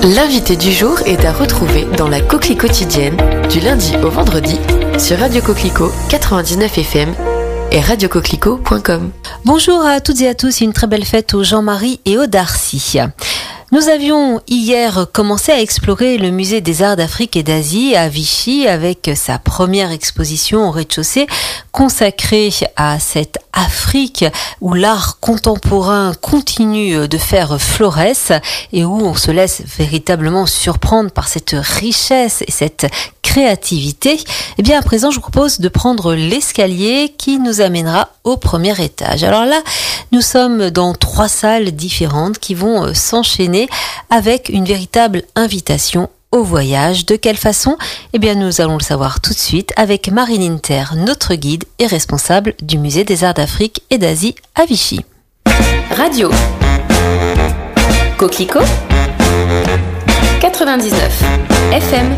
L'invité du jour est à retrouver dans la Coquelie quotidienne du lundi au vendredi sur Radio Coquelicot 99 FM et radiocoquelicot.com. Bonjour à toutes et à tous, une très belle fête aux Jean-Marie et aux Darcy. Nous avions hier commencé à explorer le musée des Arts d'Afrique et d'Asie à Vichy avec sa première exposition au rez-de-chaussée consacrée à cette Afrique où l'art contemporain continue de faire florès et où on se laisse véritablement surprendre par cette richesse et cette créativité. Et bien à présent, je vous propose de prendre l'escalier qui nous amènera au premier étage. Alors là, nous sommes dans 3 salles différentes qui vont s'enchaîner avec une véritable invitation au voyage. De quelle façon ? Eh bien, nous allons le savoir tout de suite avec Marilyn Terre, notre guide et responsable du musée des Arts d'Afrique et d'Asie à Vichy. Radio Coquelicot 99 FM.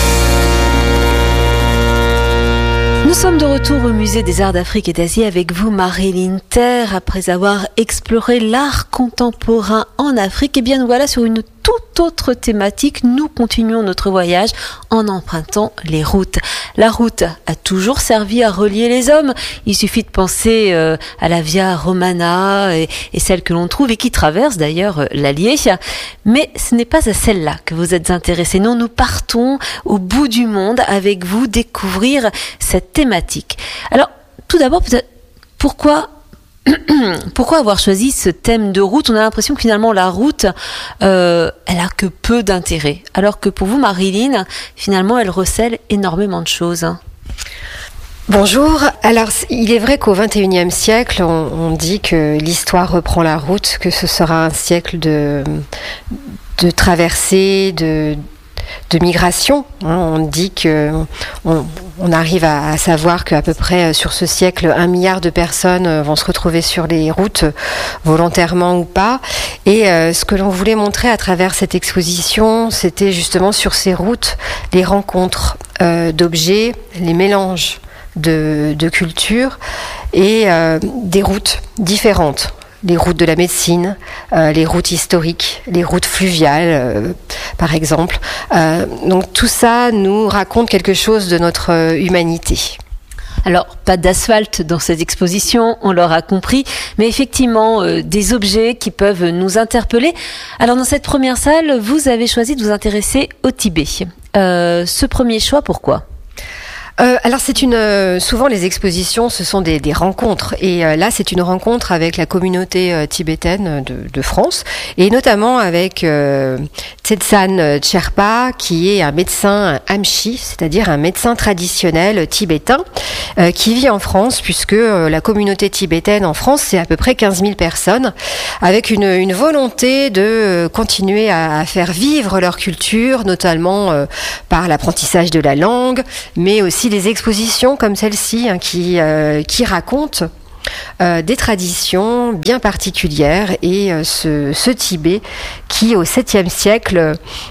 Nous sommes de retour au musée des Arts d'Afrique et d'Asie avec vous, Marilyn Terre. Après avoir exploré l'art contemporain en Afrique, et bien nous voilà sur une toute autre thématique. Nous continuons notre voyage en empruntant les routes. La route a toujours servi à relier les hommes. Il suffit de penser à la Via Romana et celle que l'on trouve et qui traverse d'ailleurs l'Allier. Mais ce n'est pas à celle-là que vous êtes intéressés. Non, nous partons au bout du monde avec vous découvrir cette thématique. Alors, tout d'abord, peut-être, pourquoi avoir choisi ce thème de route ? On a l'impression que finalement la route, elle a que peu d'intérêt. Alors que pour vous, Marilyn, finalement, elle recèle énormément de choses. Bonjour. Alors, il est vrai qu'au XXIe siècle, on dit que l'histoire reprend la route, que ce sera un siècle de traversée, de migration. On dit que on arrive à savoir qu'à peu près sur ce siècle, 1 milliard de personnes vont se retrouver sur les routes, volontairement ou pas. Et ce que l'on voulait montrer à travers cette exposition, c'était justement sur ces routes, les rencontres d'objets, les mélanges de cultures et des routes différentes. Les routes de la médecine, les routes historiques, les routes fluviales, par exemple. Donc tout ça nous raconte quelque chose de notre humanité. Alors, pas d'asphalte dans cette exposition, on l'aura compris, mais effectivement, des objets qui peuvent nous interpeller. Alors, dans cette première salle, vous avez choisi de vous intéresser au Tibet. Ce premier choix, pourquoi ? Alors souvent les expositions ce sont des rencontres et là c'est une rencontre avec la communauté tibétaine de France et notamment avec Tsetsan Sherpa qui est un médecin Amchi, c'est-à-dire un médecin traditionnel tibétain qui vit en France puisque la communauté tibétaine en France c'est à peu près 15 000 personnes avec une volonté de continuer à faire vivre leur culture notamment par l'apprentissage de la langue mais aussi des expositions comme celle-ci qui racontent des traditions bien particulières et ce Tibet qui au 7e siècle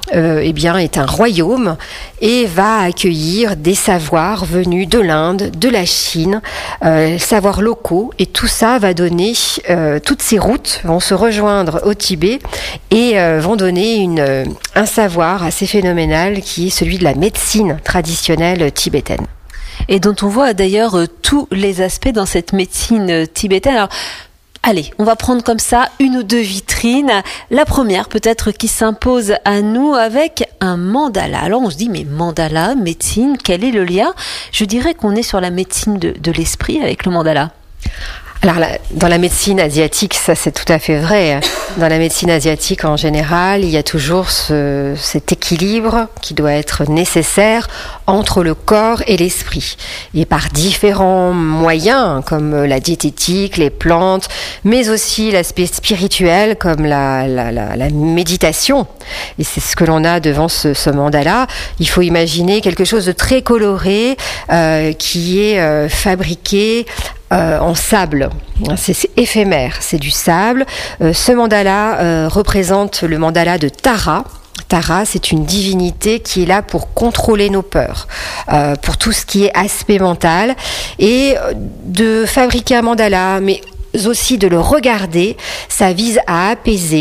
est un royaume et va accueillir des savoirs venus de l'Inde, de la Chine, savoirs locaux et tout ça va donner, toutes ces routes vont se rejoindre au Tibet et vont donner un savoir assez phénoménal qui est celui de la médecine traditionnelle tibétaine. Et dont on voit d'ailleurs tous les aspects dans cette médecine tibétaine. Alors, allez, on va prendre comme ça 1 ou 2 vitrines. La première, peut-être, qui s'impose à nous avec un mandala. Alors, on se dit, mais mandala, médecine, quel est le lien ? Je dirais qu'on est sur la médecine de l'esprit avec le mandala. Alors, dans la médecine asiatique, ça c'est tout à fait vrai. Dans la médecine asiatique en général, il y a toujours cet équilibre qui doit être nécessaire entre le corps et l'esprit. Et par différents moyens, comme la diététique, les plantes, mais aussi l'aspect spirituel, comme la méditation. Et c'est ce que l'on a devant ce mandala. Il faut imaginer quelque chose de très coloré, qui est fabriqué en sable. C'est éphémère, c'est du sable. Ce mandala représente le mandala de Tara. Tara, c'est une divinité qui est là pour contrôler nos peurs, pour tout ce qui est aspect mental. Et de fabriquer un mandala, mais aussi de le regarder, ça vise à apaiser,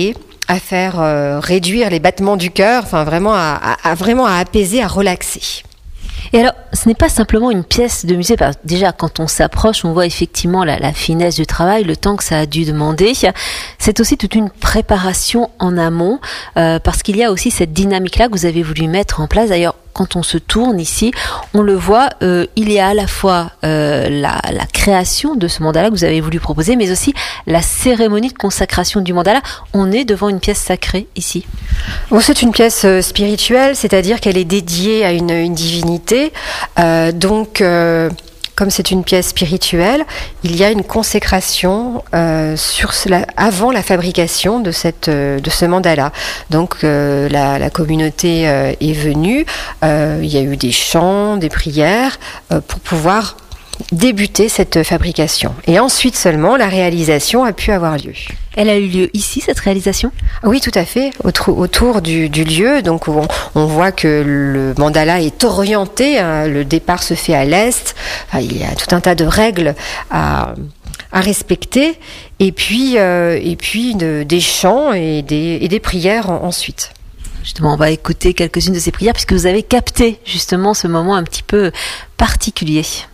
à faire réduire les battements du cœur, enfin vraiment à apaiser, à relaxer. Et alors, ce n'est pas simplement une pièce de musée. Déjà, quand on s'approche, on voit effectivement la finesse du travail, le temps que ça a dû demander. C'est aussi toute une préparation en amont, parce qu'il y a aussi cette dynamique-là que vous avez voulu mettre en place. D'ailleurs, quand on se tourne ici, on le voit, il y a à la fois la création de ce mandala que vous avez voulu proposer, mais aussi la cérémonie de consacration du mandala. On est devant une pièce sacrée ici. Bon, c'est une pièce spirituelle, c'est-à-dire qu'elle est dédiée à une divinité. Comme c'est une pièce spirituelle, il y a une consécration avant la fabrication de ce mandala. Donc la communauté est venue, il y a eu des chants, des prières pour pouvoir débuter cette fabrication. Et ensuite seulement, la réalisation a pu avoir lieu. Elle a eu lieu ici, cette réalisation ? Oui, tout à fait, autour du lieu. Donc on voit que le mandala est orienté, hein, le départ se fait à l'est. Enfin, il y a tout un tas de règles à respecter. Et puis des chants et des prières ensuite. Justement, on va écouter quelques-unes de ces prières puisque vous avez capté justement ce moment un petit peu particulier.